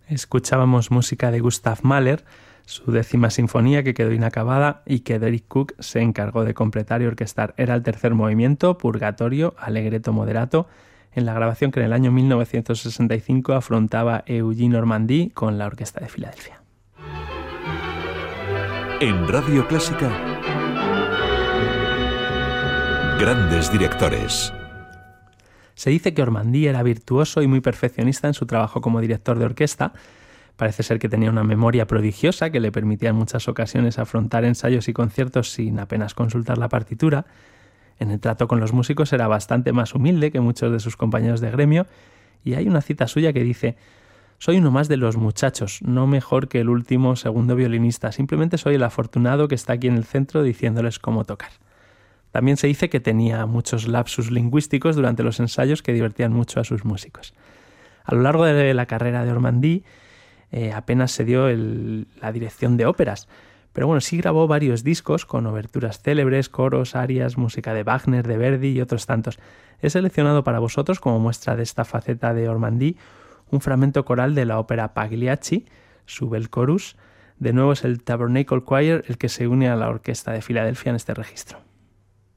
Escuchábamos música de Gustav Mahler, su 10ª sinfonía que quedó inacabada y que Derek Cook se encargó de completar y orquestar. Era el tercer movimiento, Purgatorio, Allegretto moderato, en la grabación que en el año 1965 afrontaba Eugene Ormandy con la Orquesta de Filadelfia. En Radio Clásica, grandes directores. Se dice que Ormandy era virtuoso y muy perfeccionista en su trabajo como director de orquesta. Parece ser que tenía una memoria prodigiosa que le permitía en muchas ocasiones afrontar ensayos y conciertos sin apenas consultar la partitura. En el trato con los músicos era bastante más humilde que muchos de sus compañeros de gremio, y hay una cita suya que dice: «Soy uno más de los muchachos, no mejor que el último segundo violinista, simplemente soy el afortunado que está aquí en el centro diciéndoles cómo tocar». También se dice que tenía muchos lapsus lingüísticos durante los ensayos que divertían mucho a sus músicos. A lo largo de la carrera de Ormandy apenas se dio la dirección de óperas, pero bueno, sí grabó varios discos con oberturas célebres, coros, arias, música de Wagner, de Verdi y otros tantos. He seleccionado para vosotros, como muestra de esta faceta de Ormandy, un fragmento coral de la ópera Pagliacci, su bel chorus. De nuevo es el Tabernacle Choir el que se une a la Orquesta de Filadelfia en este registro.